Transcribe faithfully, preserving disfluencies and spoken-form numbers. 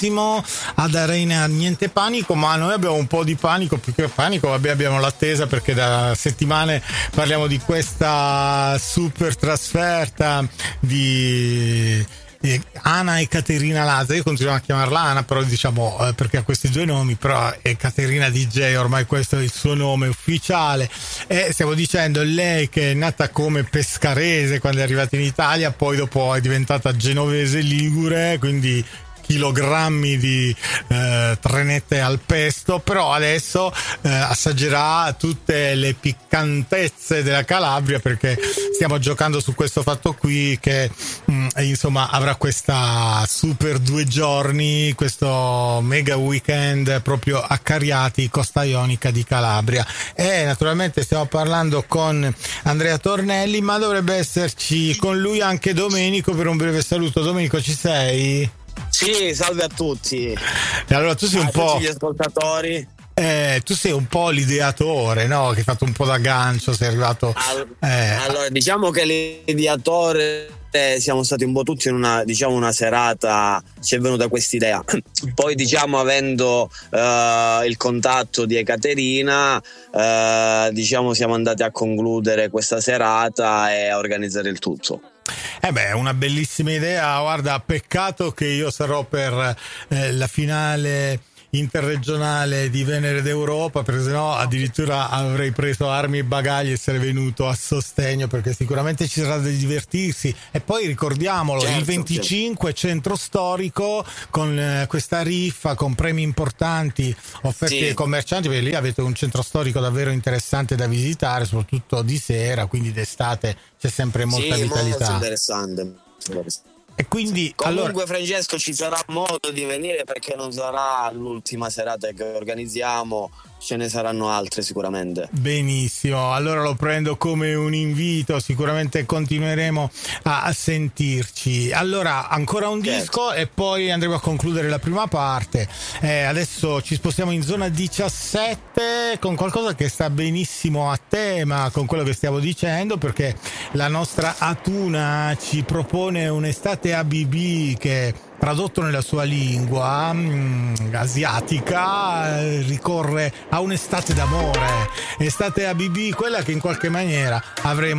prestissimo ad Arena Niente Panico, ma noi abbiamo un po' di panico, più che panico, vabbè, abbiamo l'attesa perché da settimane parliamo di questa super trasferta di Ana e Caterina Lazza. Io continuo a chiamarla Ana, però diciamo eh, perché ha questi due nomi, però è Caterina D J, ormai questo è il suo nome ufficiale. E stiamo dicendo lei che è nata come pescarese quando è arrivata in Italia, poi dopo è diventata genovese ligure, quindi chilogrammi di eh, trenette al pesto, però adesso eh, assaggerà tutte le piccantezze della Calabria, perché stiamo giocando su questo fatto qui che mh, insomma avrà questa super due giorni, questo mega weekend proprio a Cariati, Costa Ionica di Calabria. E naturalmente stiamo parlando con Andrea Tornelli, ma dovrebbe esserci con lui anche Domenico per un breve saluto. Domenico, ci sei? Sì, salve a tutti. E allora tu sei un a po' tutti gli ascoltatori. Eh, tu sei un po' l'ideatore, no? Che hai fatto un po' da gancio, sei arrivato. All- eh. Allora, diciamo che l'ideatore eh, siamo stati un po' tutti in una, diciamo, una serata, ci è venuta questa idea. Poi, diciamo, avendo uh, il contatto di Ekaterina, uh, diciamo, siamo andati a concludere questa serata e a organizzare il tutto. Eh beh, è una bellissima idea. Guarda, peccato che io sarò per eh, la finale interregionale di Venere d'Europa, perché sennò addirittura avrei preso armi e bagagli e sarei venuto a sostegno, perché sicuramente ci sarà da divertirsi. E poi ricordiamolo, certo, il venticinque certo. Centro storico con eh, questa riffa con premi importanti offerti sì. ai commercianti, perché lì avete un centro storico davvero interessante da visitare, soprattutto di sera, quindi d'estate c'è sempre molta sì, vitalità. Molto interessante. E quindi comunque allora... Francesco, ci sarà modo di venire, perché non sarà l'ultima serata che organizziamo, ce ne saranno altre sicuramente. Benissimo, allora lo prendo come un invito, sicuramente continueremo a, a sentirci. Allora ancora un certo. disco e poi andremo a concludere la prima parte. Eh, adesso ci spostiamo in zona diciassette con qualcosa che sta benissimo a tema con quello che stiamo dicendo, perché la nostra Atuna ci propone un'estate A B B che, tradotto nella sua lingua mh, asiatica, eh, ricorre a un'estate d'amore, estate A B B, quella che in qualche maniera avremo